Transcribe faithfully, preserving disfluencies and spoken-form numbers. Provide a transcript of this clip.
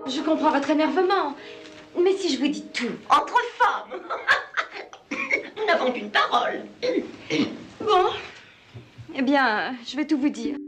Je comprends votre énervement. Mais si je vous dis tout... Entre femmes. Nous n'avons qu'une parole. Bon. Eh bien, je vais tout vous dire.